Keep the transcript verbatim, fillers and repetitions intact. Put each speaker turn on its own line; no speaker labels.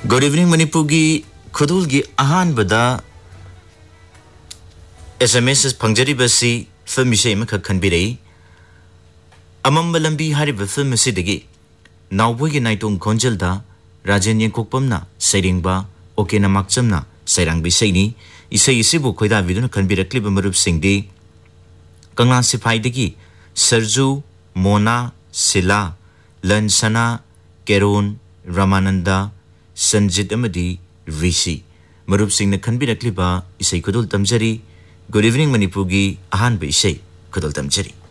Good evening, Manipuri. Kudulgi Ahan Bada S M S Pangjari Basi, Firmisha Kanbiri Amambalambi Hariba Firmisidigi. Now we Naitung Konjelda, Rajan Yankopamna, Saringba, Okena Maksamna, Sairang Bisani, Isai Isibu Koida Vidun Kanbira Klibamurup Singdi, Kangan Sipaidigi, Serju, Mona, Sila, Lansana, Kerun, Ramananda, Sanjit Amadi, Rishi. Marup Singh na Kanbira Kliba, Isai Kudul Tamjari. Good evening, Manipugi, Ahan Bishay, Kudul Tamjari.